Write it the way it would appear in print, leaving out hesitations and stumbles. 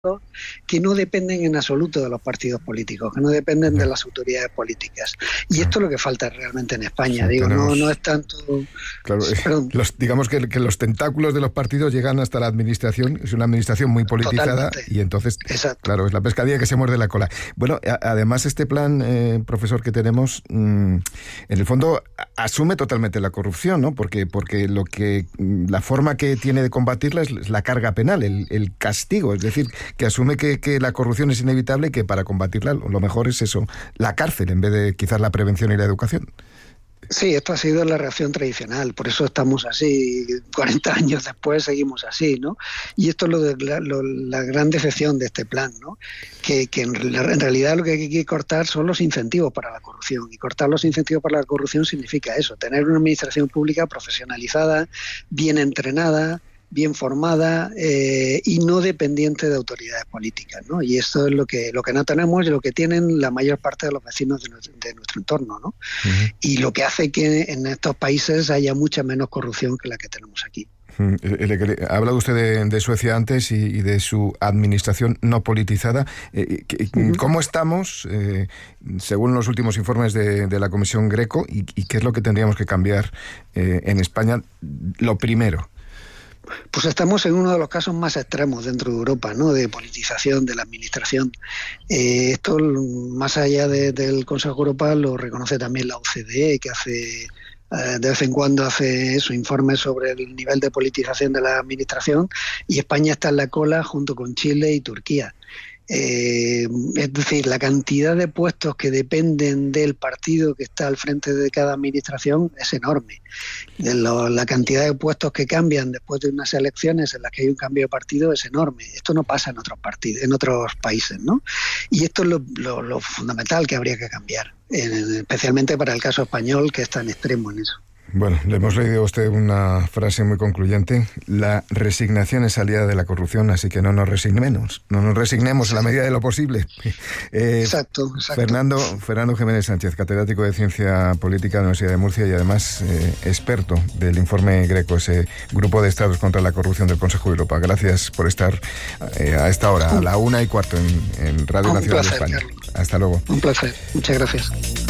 que no dependen en absoluto de los partidos políticos, que no dependen de las autoridades políticas. Y esto es lo que falta realmente en España. Sí, Digo, no es tanto... Claro, digamos que los tentáculos de los partidos llegan hasta la administración, es una administración muy politizada. Totalmente. Y entonces, exacto, claro, es la pescadilla que se muerde la cola. Bueno, además este plan, profesor, que tenemos, en el fondo asume totalmente la corrupción, ¿no? Porque la forma que tiene de combatirla es la carga penal, el castigo, es decir, que asume que la corrupción es inevitable y que para combatirla lo mejor es eso, la cárcel, en vez de quizás la prevención y la educación. Sí, esto ha sido la reacción tradicional, por eso estamos así, 40 años después seguimos así, ¿no? Y esto es la gran decepción de este plan, ¿no? Que en realidad lo que hay que cortar son los incentivos para la corrupción, y cortar los incentivos para la corrupción significa eso, tener una administración pública profesionalizada, bien entrenada, bien formada y no dependiente de autoridades políticas, ¿no? Y esto es lo que no tenemos y lo que tienen la mayor parte de los vecinos de nuestro entorno, ¿no? Uh-huh. Y lo que hace que en estos países haya mucha menos corrupción que la que tenemos aquí. Ha hablado usted de Suecia antes y de su administración no politizada. ¿Cómo estamos, según los últimos informes de la Comisión Greco, y qué es lo que tendríamos que cambiar en España? Lo primero. Pues estamos en uno de los casos más extremos dentro de Europa, ¿no? De politización de la administración. Esto, más allá del Consejo de Europa, lo reconoce también la OCDE, que de vez en cuando hace su informe sobre el nivel de politización de la administración, y España está en la cola junto con Chile y Turquía. Es decir, la cantidad de puestos que dependen del partido que está al frente de cada administración es enorme. La cantidad de puestos que cambian después de unas elecciones en las que hay un cambio de partido es enorme. Esto no pasa en otros países, ¿no? Y esto es lo fundamental que habría que cambiar, especialmente para el caso español, que es tan extremo en eso. Bueno, le hemos leído a usted una frase muy concluyente. La resignación es aliada de la corrupción, así que no nos resignemos. No nos resignemos en la medida de lo posible. Exacto. Fernando Jiménez Sánchez, catedrático de Ciencia Política de la Universidad de Murcia y además experto del informe Greco, ese grupo de estados contra la corrupción del Consejo de Europa. Gracias por estar a esta hora, a la 1:15 en Radio Nacional de España. Carlos. Hasta luego. Un placer. Muchas gracias.